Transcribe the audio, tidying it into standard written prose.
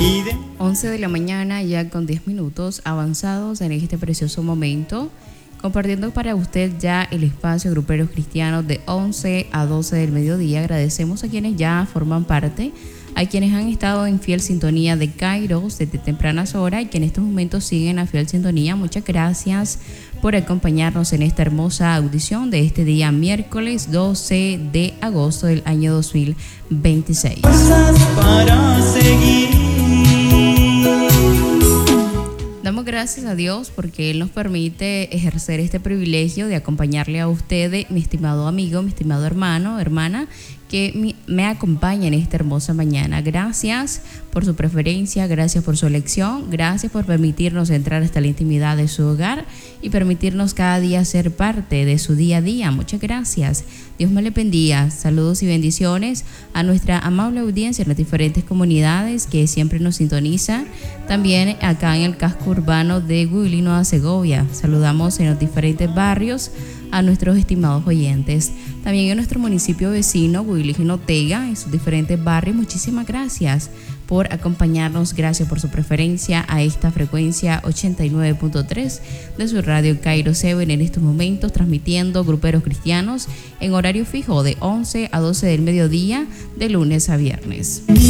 11 de la mañana, ya con 10 minutos avanzados en este precioso momento, compartiendo para usted ya el espacio Gruperos Cristianos de 11 a 12 del mediodía. Agradecemos a quienes ya forman parte, a quienes han estado en fiel sintonía de Kairos desde tempranas horas y que en estos momentos siguen a fiel sintonía. Muchas gracias por acompañarnos en esta hermosa audición de este día miércoles 12 de agosto del año 2026. Para seguir. Damos gracias a Dios porque Él nos permite ejercer este privilegio de acompañarle a usted, mi estimado amigo, mi estimado hermano, hermana, que me acompaña en esta hermosa mañana. Gracias por su preferencia, gracias por su elección, gracias por permitirnos entrar hasta la intimidad de su hogar y permitirnos cada día ser parte de su día a día. Muchas gracias. Dios me le bendiga. Saludos y bendiciones a nuestra amable audiencia en las diferentes comunidades que siempre nos sintoniza. También acá en el casco urbano de Huili, Nueva Segovia. Saludamos en los diferentes barrios a nuestros estimados oyentes. También en nuestro municipio vecino, Huili Jinotega, en sus diferentes barrios. Muchísimas gracias por acompañarnos, gracias por su preferencia a esta frecuencia 89.3 de su radio Kairos 7 en estos momentos, transmitiendo Gruperos Cristianos en horario fijo de 11 a 12 del mediodía, de lunes a viernes.